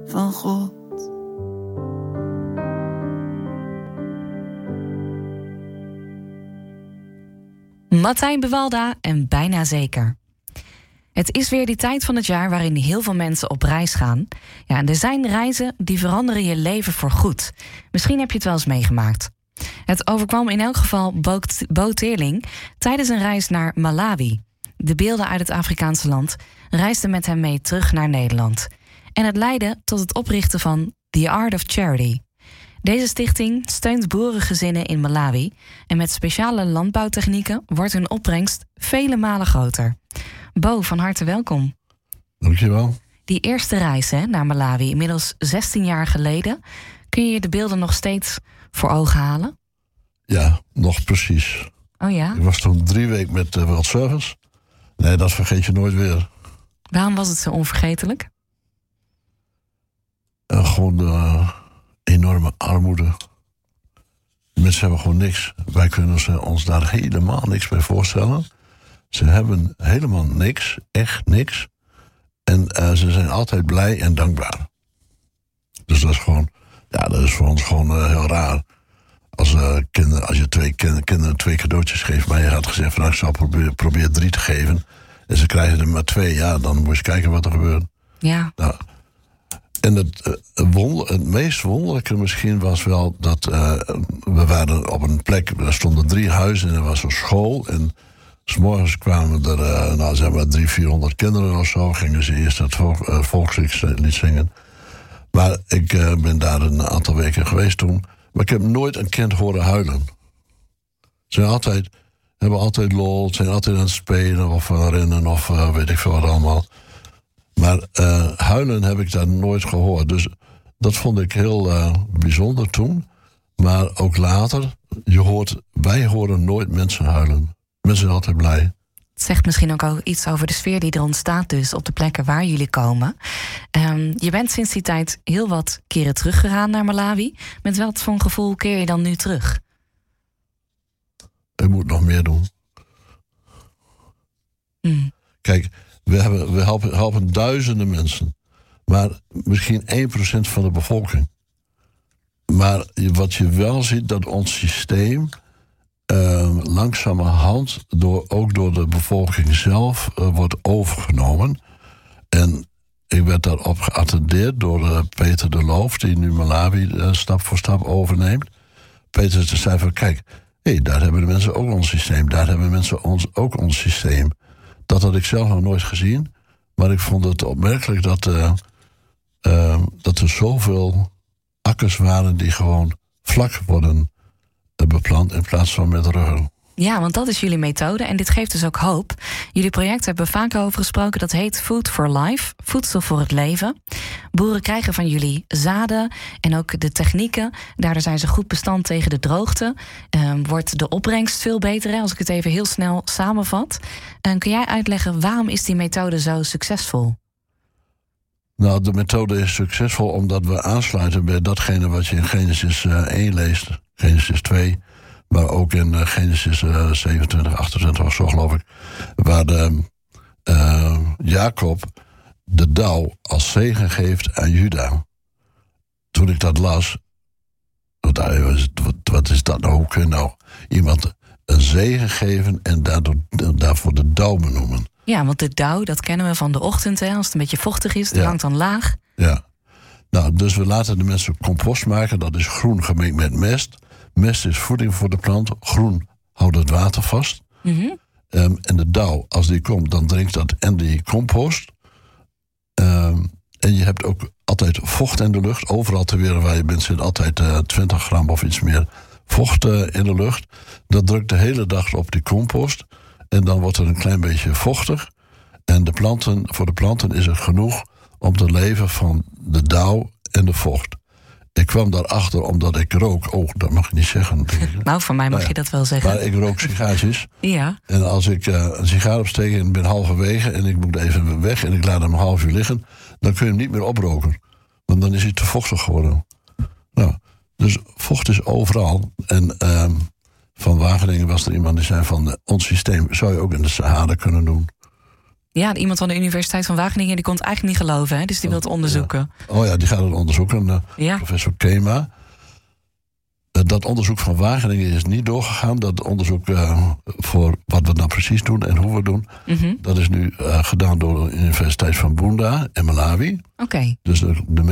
van God. Martijn Bewalda en Bijna Zeker. Het is weer die tijd van het jaar waarin heel veel mensen op reis gaan. Ja, en er zijn reizen die veranderen je leven voorgoed. Misschien heb je het wel eens meegemaakt. Het overkwam in elk geval Bo Teerling tijdens een reis naar Malawi. De beelden uit het Afrikaanse land reisden met hem mee terug naar Nederland. En het leidde tot het oprichten van The Art of Charity. Deze stichting steunt boerengezinnen in Malawi en met speciale landbouwtechnieken wordt hun opbrengst vele malen groter. Bo, van harte welkom. Dankjewel. Die eerste reis naar Malawi, inmiddels 16 jaar geleden. Kun je de beelden nog steeds voor ogen halen? Ja, nog precies. Oh ja? Ik was toen 3 weken met World Service. Nee, dat vergeet je nooit weer. Waarom was het zo onvergetelijk? Gewoon enorme armoede. De mensen hebben gewoon niks. Wij kunnen ons daar helemaal niks bij voorstellen. Ze hebben helemaal niks, echt niks. En ze zijn altijd blij en dankbaar. Dus dat is gewoon, ja, dat is voor ons gewoon heel raar. Als je 2 kinderen 2 cadeautjes geeft, maar je had gezegd van ik zal proberen 3 te geven. En ze krijgen er maar 2, ja, dan moet je kijken wat er gebeurt. Ja. Nou, en het meest wonderlijke misschien was wel dat we waren op een plek, er stonden 3 huizen en er was een school. En 's morgens kwamen er, zeg maar 300-400 kinderen of zo, gingen ze eerst het volkslied zingen. Maar ik ben daar een aantal weken geweest toen. Maar ik heb nooit een kind horen huilen. Ze hebben altijd lol, zijn altijd aan het spelen of rennen of weet ik veel wat allemaal. Maar huilen heb ik daar nooit gehoord. Dus dat vond ik heel bijzonder toen. Maar ook later, wij horen nooit mensen huilen. Mensen zijn altijd blij. Het zegt misschien ook iets over de sfeer die er ontstaat dus op de plekken waar jullie komen. Je bent sinds die tijd heel wat keren teruggegaan naar Malawi. Met wat voor een gevoel keer je dan nu terug? Ik moet nog meer doen. Kijk, we helpen duizenden mensen. Maar misschien 1% van de bevolking. Maar wat je wel ziet, dat ons systeem langzamerhand ook door de bevolking zelf wordt overgenomen. En ik werd daarop geattendeerd door Peter de Loof, die nu Malawi stap voor stap overneemt. Peter zei van, kijk, daar hebben de mensen ook ons systeem. Daar hebben mensen ook ons systeem. Dat had ik zelf nog nooit gezien. Maar ik vond het opmerkelijk dat er zoveel akkers waren die gewoon vlak worden beplant in plaats van met ruggen. Ja, want dat is jullie methode en dit geeft dus ook hoop. Jullie project hebben we vaak over gesproken. Dat heet Food for Life, voedsel voor het leven. Boeren krijgen van jullie zaden en ook de technieken. Daardoor zijn ze goed bestand tegen de droogte. Wordt de opbrengst veel beter, hè, als ik het even heel snel samenvat. Kun jij uitleggen waarom is die methode zo succesvol? Nou, de methode is succesvol omdat we aansluiten bij datgene wat je in Genesis 1 leest. Genesis 2, maar ook in Genesis 27, 28 of zo geloof ik. Waar Jacob de dauw als zegen geeft aan Juda. Toen ik dat las, wat is dat nou? Hoe kun je nou iemand een zegen geven en daarvoor de dauw benoemen? Ja, want de dauw, dat kennen we van de ochtend, hè, als het een beetje vochtig is, die hangt dan laag. Ja, nou, dus we laten de mensen compost maken. Dat is groen gemengd met mest. Mest is voeding voor de plant. Groen houdt het water vast. Mm-hmm. En de dauw, als die komt, dan drinkt dat en die compost. En je hebt ook altijd vocht in de lucht. Overal ter wereld waar je bent zit altijd 20 gram of iets meer vocht in de lucht. Dat drukt de hele dag op die compost. En dan wordt het een klein beetje vochtig. En voor de planten is het genoeg om te leven van de dauw en de vocht. Ik kwam daarachter omdat ik rook. Oh, dat mag ik niet zeggen. Nou, van mij mag je dat wel zeggen. Maar ik rook sigaartjes. Ja. En als ik een sigaar opsteek en ben halverwege en ik moet even weg en ik laat hem een half uur liggen, dan kun je hem niet meer oproken. Want dan is hij te vochtig geworden. Nou, dus vocht is overal. En van Wageningen was er iemand die zei van ons systeem zou je ook in de Sahara kunnen doen. Ja, iemand van de Universiteit van Wageningen die kon het eigenlijk niet geloven, hè? Dus die wil het onderzoeken. Ja. Oh ja, die gaat het onderzoeken. Professor Kema. Dat onderzoek van Wageningen is niet doorgegaan. Dat onderzoek voor wat we nou precies doen en hoe we doen... dat is nu gedaan door de Universiteit van Bunda en Malawi. Oké. Dus de